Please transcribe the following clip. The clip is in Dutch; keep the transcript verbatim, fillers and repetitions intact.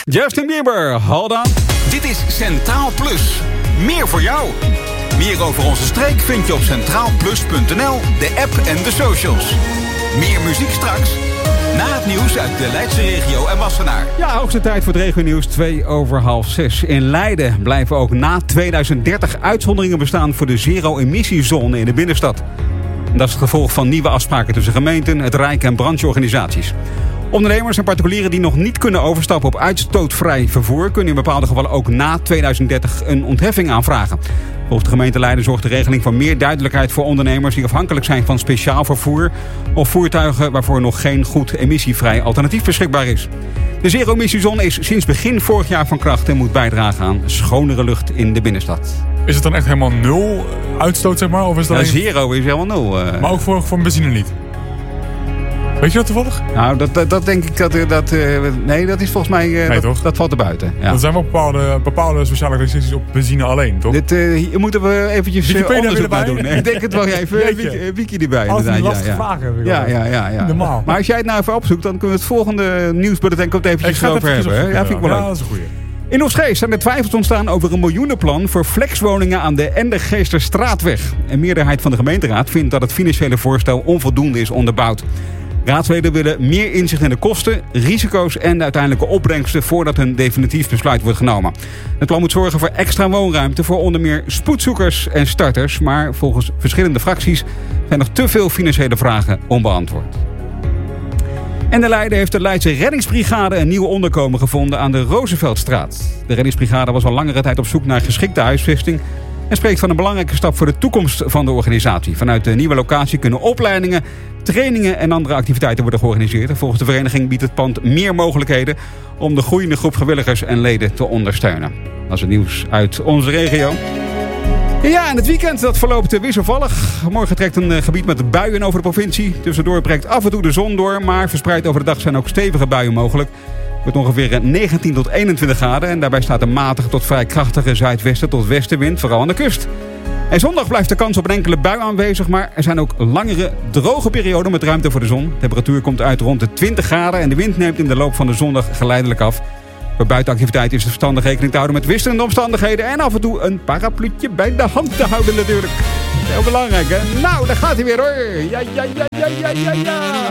Justin Bieber, hold on. Dit is Centraal Plus. Meer voor jou. Meer over onze streek vind je op centraal plus punt n l, de app en de socials. Meer muziek straks. Na het nieuws uit de Leidse regio en Wassenaar. Ja, hoogste tijd voor het regionieuws, twee over half zes. In Leiden blijven ook na tweeduizend dertig uitzonderingen bestaan voor de zero-emissiezone in de binnenstad. Dat is het gevolg van nieuwe afspraken tussen gemeenten, het Rijk en brancheorganisaties. Ondernemers en particulieren die nog niet kunnen overstappen op uitstootvrij vervoer kunnen in bepaalde gevallen ook na tweeduizend dertig een ontheffing aanvragen. Volgens de gemeente Leiden zorgt de regeling voor meer duidelijkheid voor ondernemers die afhankelijk zijn van speciaal vervoer of voertuigen waarvoor nog geen goed emissievrij alternatief beschikbaar is. De zero-emissiezone is sinds begin vorig jaar van kracht en moet bijdragen aan schonere lucht in de binnenstad. Is het dan echt helemaal nul uitstoot, zeg maar? Of is dat ja, een... Zero is helemaal nul. Uh... Maar ook voor, voor benzine niet? Weet je dat toevallig? Nou, dat, dat, dat denk ik dat... dat uh, nee, dat is volgens mij... Uh, nee, dat, dat valt er buiten. Ja. Er zijn wel bepaalde, bepaalde speciale restricties op benzine alleen, toch? Dit uh, hier moeten we eventjes uh, onderzoek naar doen. Nee, ik denk het wel. Even een wiki erbij. Als die ja, lastige ja. vragen hebben. Ja, ja, ja, ja. Normaal. Maar als jij het nou even opzoekt, dan kunnen we het volgende nieuwsbulletin ook eventjes over hebben. Hè? Ja, vind ik wel leuk. Ja, dat is een goeie. In Oegstgeest zijn er twijfels ontstaan over een miljoenenplan voor flexwoningen aan de Endergeesterstraatweg. Een meerderheid van de gemeenteraad vindt dat het financiële voorstel onvoldoende is onderbouwd. Raadsleden willen meer inzicht in de kosten, risico's en de uiteindelijke opbrengsten voordat een definitief besluit wordt genomen. Het plan moet zorgen voor extra woonruimte voor onder meer spoedzoekers en starters, maar volgens verschillende fracties zijn nog te veel financiële vragen onbeantwoord. En in Leiden heeft de Leidse reddingsbrigade een nieuw onderkomen gevonden aan de Rooseveltstraat. De reddingsbrigade was al langere tijd op zoek naar geschikte huisvesting en spreekt van een belangrijke stap voor de toekomst van de organisatie. Vanuit de nieuwe locatie kunnen opleidingen, trainingen en andere activiteiten worden georganiseerd. En volgens de vereniging biedt het pand meer mogelijkheden om de groeiende groep vrijwilligers en leden te ondersteunen. Dat is het nieuws uit onze regio. Ja, en het weekend dat verloopt wisselvallig. Morgen trekt een gebied met buien over de provincie. Tussendoor breekt af en toe de zon door, maar verspreid over de dag zijn ook stevige buien mogelijk. Het wordt ongeveer negentien tot eenentwintig graden en daarbij staat een matige tot vrij krachtige zuidwesten tot westenwind, vooral aan de kust. En zondag blijft de kans op een enkele bui aanwezig, maar er zijn ook langere, droge perioden met ruimte voor de zon. De temperatuur komt uit rond de twintig graden en de wind neemt in de loop van de zondag geleidelijk af. Voor buitenactiviteit is het verstandig rekening te houden met wisselende omstandigheden en af en toe een parapluutje bij de hand te houden natuurlijk. Heel belangrijk, hè? Nou, daar gaat hij weer hoor. Ja, ja, ja, ja, ja, ja, ja.